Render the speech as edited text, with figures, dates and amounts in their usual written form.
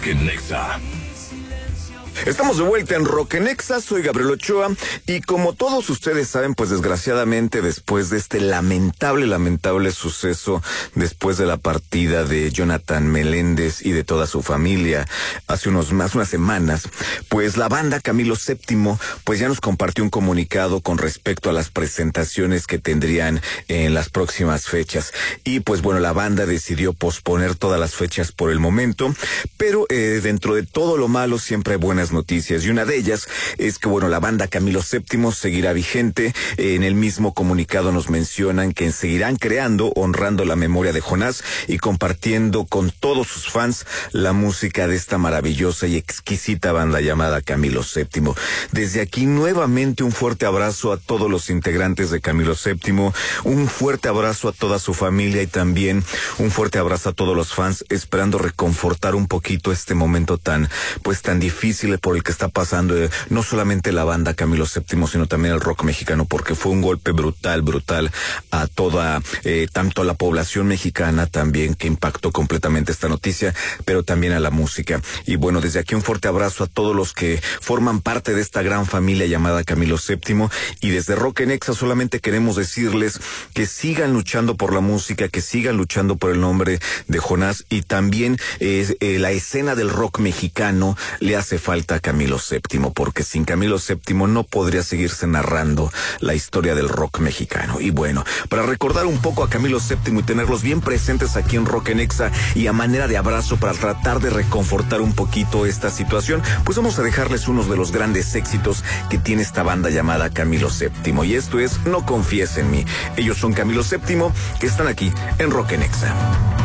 Rock en Nexa. Estamos de vuelta en Rock en Nexa, soy Gabriel Ochoa y como todos ustedes saben, pues desgraciadamente después de este lamentable suceso, después de la partida de Jonathan Meléndez y de toda su familia hace unas semanas, pues la banda Camilo VII pues ya nos compartió un comunicado con respecto a las presentaciones que tendrían en las próximas fechas y pues bueno, la banda decidió posponer todas las fechas por el momento, pero dentro de todo lo malo siempre hay buenas noticias y una de ellas es que bueno, la banda Camilo VII seguirá vigente. En el mismo comunicado nos mencionan que seguirán creando, honrando la memoria de Jonás y compartiendo con todos sus fans la música de esta maravillosa y exquisita banda llamada Camilo VII. Desde aquí nuevamente un fuerte abrazo a todos los integrantes de Camilo VII, un fuerte abrazo a toda su familia y también un fuerte abrazo a todos los fans, esperando reconfortar un poquito este momento tan difícil por el que está pasando no solamente la banda Camilo VII, sino también el rock mexicano, porque fue un golpe brutal a toda, tanto a la población mexicana también, que impactó completamente esta noticia, pero también a la música. Y bueno, desde aquí un fuerte abrazo a todos los que forman parte de esta gran familia llamada Camilo VII, y desde Rock en Nexa solamente queremos decirles que sigan luchando por la música, que sigan luchando por el nombre de Jonás, y también la escena del rock mexicano le hace falta a Camilo VII, porque sin Camilo VII no podría seguirse narrando la historia del rock mexicano. Y bueno, para recordar un poco a Camilo VII y tenerlos bien presentes aquí en Rock en Nexa y a manera de abrazo para tratar de reconfortar un poquito esta situación, pues vamos a dejarles uno de los grandes éxitos que tiene esta banda llamada Camilo VII, y esto es No confíes en mí. Ellos son Camilo VII, que están aquí en Rock en Nexa.